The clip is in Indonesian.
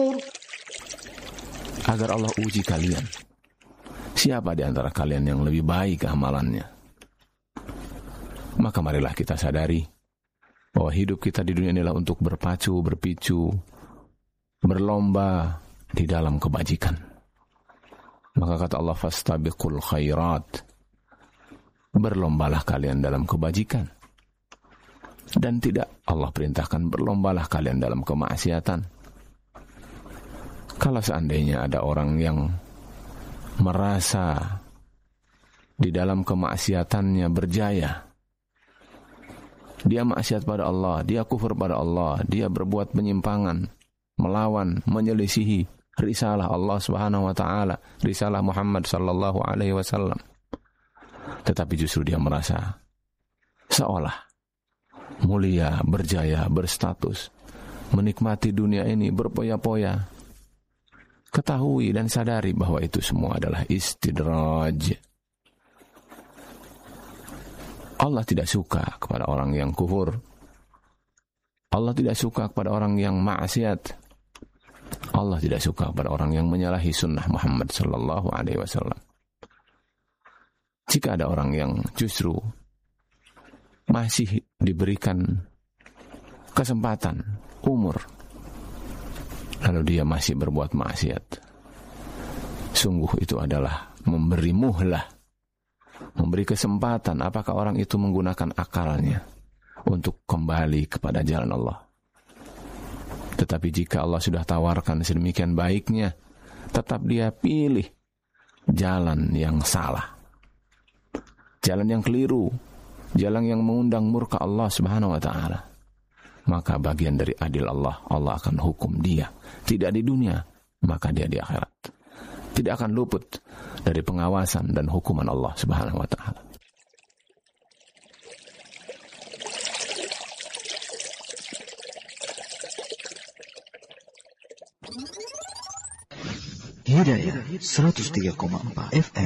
agar Allah uji kalian. Siapa di antara kalian yang lebih baik amalannya? Maka marilah kita sadari bahwa hidup kita di dunia inilah untuk berpicu, berlomba di dalam kebajikan. Maka kata Allah, fastabiqul khairat, berlombalah kalian dalam kebajikan. Dan tidak Allah perintahkan berlombalah kalian dalam kemaksiatan. Kalau seandainya ada orang yang merasa di dalam kemaksiatannya berjaya, dia maksiat pada Allah, dia kufur pada Allah, dia berbuat penyimpangan, melawan, menyelisihi risalah Allah Subhanahu wa taala, risalah Muhammad sallallahu alaihi wasallam. Tetapi justru dia merasa seolah mulia, berjaya, berstatus, menikmati dunia ini berpoya-poya. Ketahui dan sadari bahwa itu semua adalah istidraj. Allah tidak suka kepada orang yang kufur. Allah tidak suka kepada orang yang maksiat. Allah tidak suka kepada orang yang menyalahi sunnah Muhammad sallallahu alaihi wasallam. Jika ada orang yang justru masih diberikan kesempatan, umur, lalu dia masih berbuat maksiat, sungguh itu adalah memberi muhlah, memberi kesempatan. Apakah orang itu menggunakan akalnya untuk kembali kepada jalan Allah? Tetapi jika Allah sudah tawarkan sedemikian baiknya, tetap dia pilih jalan yang salah, jalan yang keliru, jalan yang mengundang murka Allah Subhanahu wa taala, maka bagian dari adil Allah, Allah akan hukum dia. Tidak di dunia, maka dia di akhirat tidak akan luput dari pengawasan dan hukuman Allah Subhanahu wa taala. Hidayah 103,4 FM.